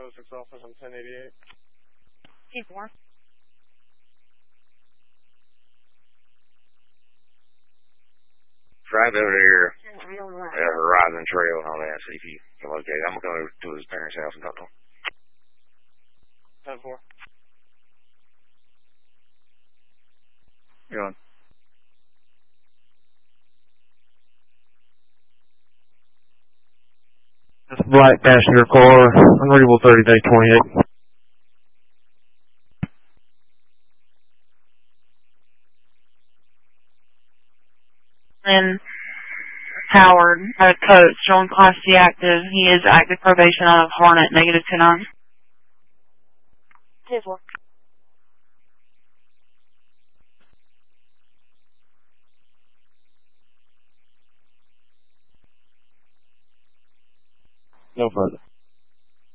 6 office on 1088. 4. Drive over there, Horizon Trail and all that, see if you can locate it. I'm going to go over to his parents' house and talk to him. 10-4. You're on. That's a black passenger car, unreadable 30-28. And Howard, coach, showing Class C active. He is active probation on a Hornet, -29. 10-4. No further.